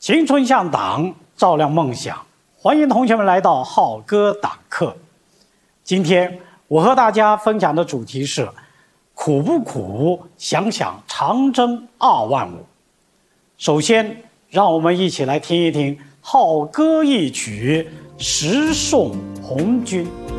青春向党，照亮梦想。欢迎同学们来到浩哥党课。今天我和大家分享的主题是：苦不苦？想想长征2万5。首先，让我们一起来听一听浩歌一曲《十送红军》。